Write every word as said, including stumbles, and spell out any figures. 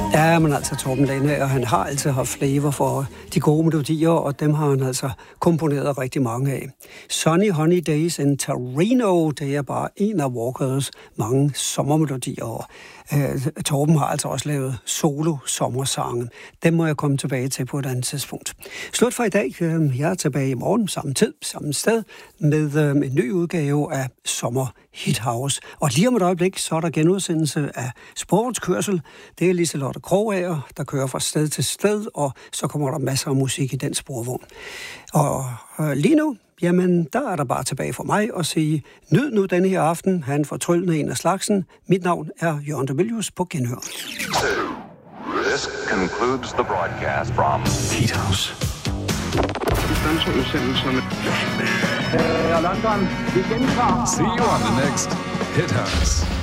Ja, men altså Torben Lehne, og han har altid haft flavor for de gode melodier, og dem har han altså komponeret rigtig mange af. Sunny Honey Days in Torino, det er bare en af Walkers mange sommermelodier, og øh, Torben har altså også lavet solo-sommersange. Dem må jeg komme tilbage til på et andet tidspunkt. Slut for i dag. Jeg er tilbage i morgen, samme tid, samme sted, med øh, en ny udgave af Sommer Hit House. Og lige om et øjeblik, så er der genudsendelse af Sportskørsel. Det er Liselotte Krogager, der kører fra sted til sted, og så kommer der masser af musik i den sporvogn. Og øh, lige nu, jamen, der er der bare tilbage for mig at sige, nyd nu denne her aften. Han fortryllende en af slagsen. Mit navn er Jørgen de Mylius på Genhør. This concludes the broadcast from Hit House. London, vi gentager. See you on the next Hit House.